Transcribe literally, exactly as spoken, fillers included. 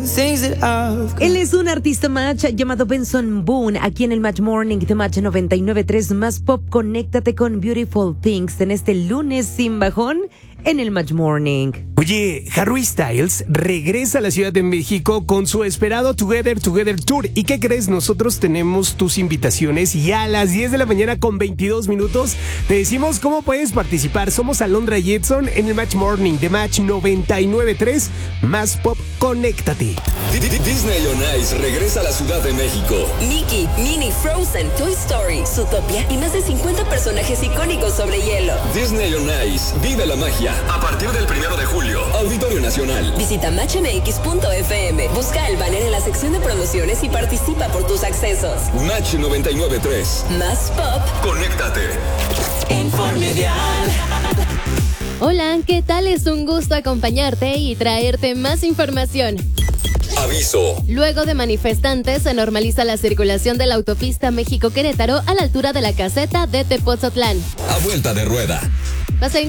Él es un artista match llamado Benson Boone, aquí en el Match Morning de Match noventa y nueve punto tres Más Pop. Conéctate con Beautiful Things en este lunes sin bajón en el Match Morning. Oye, Harry Styles regresa a la Ciudad de México con su esperado Together Together Tour. ¿Y qué crees? Nosotros tenemos tus invitaciones y a las diez de la mañana con veintidós minutos te decimos cómo puedes participar. Somos Alondra y Edson en el Match Morning de Match noventa y nueve punto tres Más Pop. Conéctate. Disney on Ice regresa a la Ciudad de México. Mickey, Minnie, Frozen, Toy Story, Zootopia y más de cincuenta personajes icónicos sobre hielo. Disney on Ice. Vive la magia. A partir del primero de julio. Auditorio Nacional. Visita match m x punto f m. Busca el banner en la sección de promociones y participa por tus accesos. Match noventa y nueve punto tres. Más Pop. Conéctate. Infomedial. Hola, ¿qué tal? Es un gusto acompañarte y traerte más información. Aviso. Luego de manifestantes, se normaliza la circulación de la autopista México-Querétaro a la altura de la caseta de Tepotzotlán. A vuelta de rueda. Vas a encontrar